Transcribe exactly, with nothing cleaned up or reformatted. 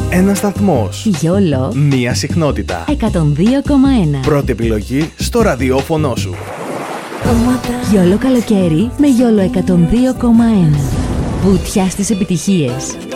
Ένας σταθμός. Γιόλο. Μία συχνότητα. εκατόν δύο κόμμα ένα. Πρώτη επιλογή στο ραδιόφωνο σου. Γιόλο καλοκαίρι με Γιόλο εκατόν δύο κόμμα ένα. Βουτιά στις επιτυχίες.